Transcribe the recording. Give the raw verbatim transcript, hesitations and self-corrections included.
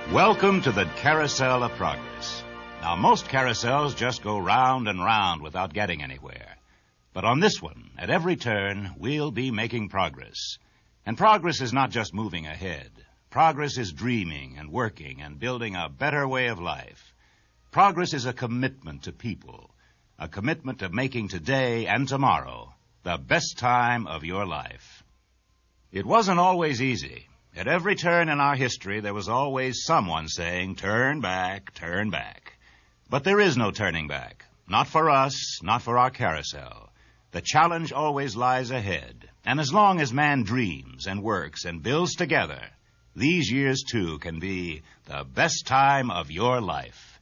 Welcome to the Carousel of Progress. Now, most carousels just go round and round without getting anywhere. But on this one, at every turn, we'll be making progress. And progress is not just moving ahead. Progress is dreaming and working and building a better way of life. Progress is a commitment to people, a commitment to making today and tomorrow the best time of your life. It wasn't always easy. At every turn in our history, there was always someone saying, turn back, turn back. But there is no turning back. Not for us, not for our carousel. The challenge always lies ahead. And as long as man dreams and works and builds together, these years, too, can be the best time of your life.